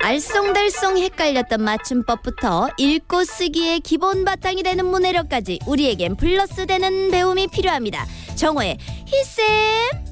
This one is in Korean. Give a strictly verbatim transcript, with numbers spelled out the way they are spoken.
알쏭달쏭 헷갈렸던 맞춤법부터 읽고 쓰기의 기본 바탕이 되는 문해력까지 우리에겐 플러스 되는 배움이 필요합니다. 정호의 히쌤